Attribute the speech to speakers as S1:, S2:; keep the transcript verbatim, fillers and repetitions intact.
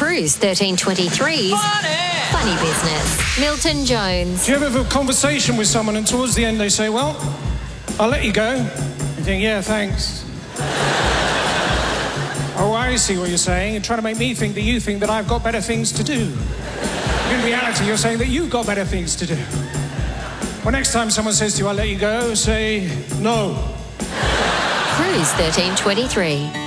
S1: Cruise thirteen twenty-three's Funny. Funny Business. Milton Jones.
S2: Do you ever have a conversation with someone and towards the end they say, well, I'll let you go? You think, yeah, thanks. Oh, I see what you're saying. You're trying to make me think that you think that I've got better things to do. In reality, you're saying that you've got better things to do. Well, next time someone says to you, I'll let you go, say, no.
S1: Cruise thirteen twenty-three.